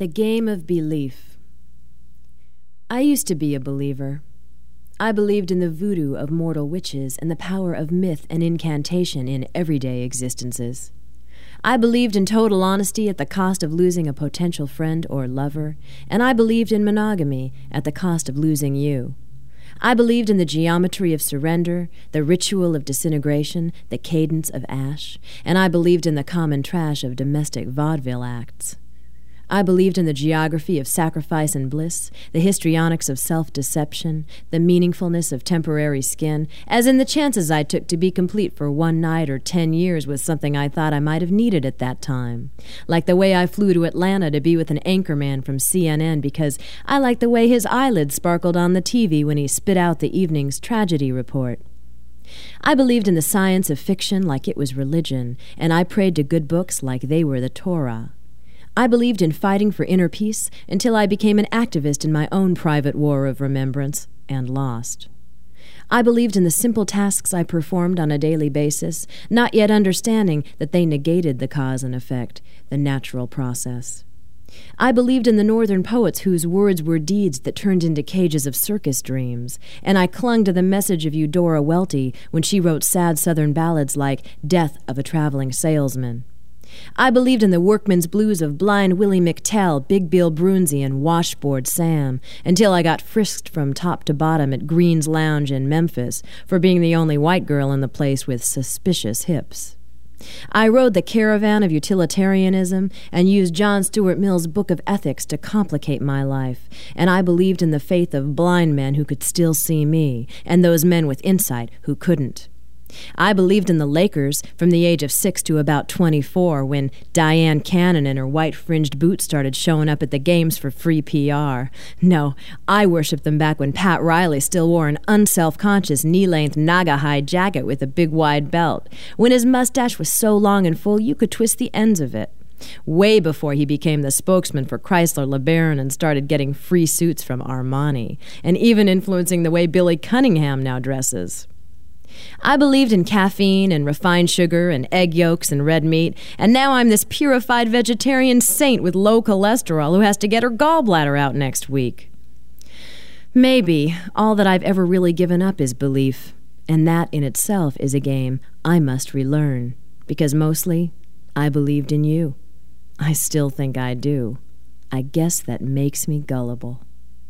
The Game of Belief. I used to be a believer. I believed in the voodoo of mortal witches and the power of myth and incantation in everyday existences. I believed in total honesty at the cost of losing a potential friend or lover, and I believed in monogamy at the cost of losing you. I believed in the geometry of surrender, the ritual of disintegration, the cadence of ash, and I believed in the common trash of domestic vaudeville acts. I believed in the geography of sacrifice and bliss, the histrionics of self-deception, the meaningfulness of temporary skin, as in the chances I took to be complete for one night or 10 years with something I thought I might have needed at that time. Like the way I flew to Atlanta to be with an anchorman from CNN because I liked the way his eyelids sparkled on the TV when he spit out the evening's tragedy report. I believed in the science of fiction like it was religion, and I prayed to good books like they were the Torah. I believed in fighting for inner peace until I became an activist in my own private war of remembrance, and lost. I believed in the simple tasks I performed on a daily basis, not yet understanding that they negated the cause and effect, the natural process. I believed in the northern poets whose words were deeds that turned into cages of circus dreams, and I clung to the message of Eudora Welty when she wrote sad southern ballads like Death of a Traveling Salesman. I believed in the workman's blues of Blind Willie McTell, Big Bill Brunzi, and Washboard Sam, until I got frisked from top to bottom at Green's Lounge in Memphis for being the only white girl in the place with suspicious hips. I rode the caravan of utilitarianism and used John Stuart Mill's Book of Ethics to complicate my life, and I believed in the faith of blind men who could still see me, and those men with insight who couldn't. I believed in the Lakers from the age of 6 to about 24 when Diane Cannon and her white-fringed boots started showing up at the games for free PR. No, I worshipped them back when Pat Riley still wore an unself-conscious knee-length Naga-hide jacket with a big wide belt, when his mustache was so long and full you could twist the ends of it. Way before he became the spokesman for Chrysler LeBaron and started getting free suits from Armani, and even influencing the way Billy Cunningham now dresses. I believed in caffeine and refined sugar and egg yolks and red meat, and now I'm this purified vegetarian saint with low cholesterol who has to get her gallbladder out next week. Maybe all that I've ever really given up is belief, and that in itself is a game I must relearn, because mostly I believed in you. I still think I do. I guess that makes me gullible.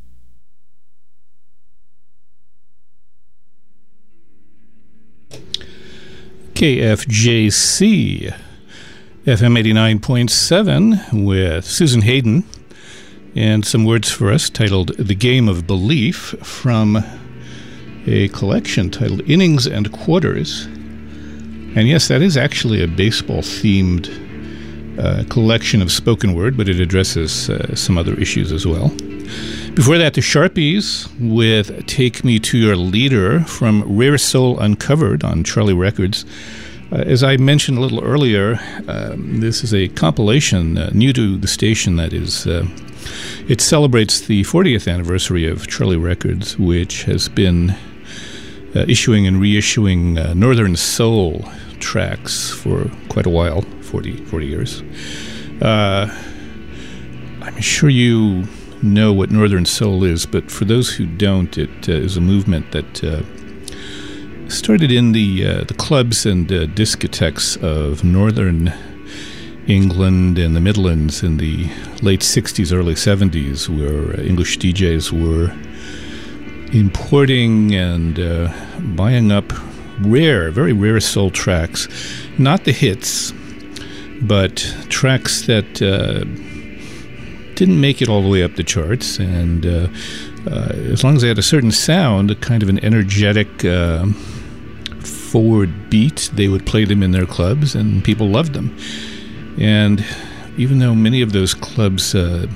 KFJC, FM 89.7 with Susan Hayden, and some words for us titled The Game of Belief from a collection titled Innings and Quarters. And yes, that is actually a baseball-themed collection of spoken word, but it addresses some other issues as well. Before that, the Sharpies with Take Me to Your Leader from Rare Soul Uncovered on Charlie Records. As I mentioned a little earlier, this is a compilation new to the station that is, it celebrates the 40th anniversary of Charlie Records, which has been issuing and reissuing Northern Soul tracks for quite a while, 40 years. I'm sure you know what Northern Soul is, but for those who don't, it is a movement that started in the clubs and discotheques of northern England and the Midlands in the late 60s, early 70s, where English DJs were importing and buying up very rare soul tracks, not the hits, but tracks that didn't make it all the way up the charts, and as long as they had a certain sound, a kind of an energetic forward beat, they would play them in their clubs, and people loved them. And even though many of those clubs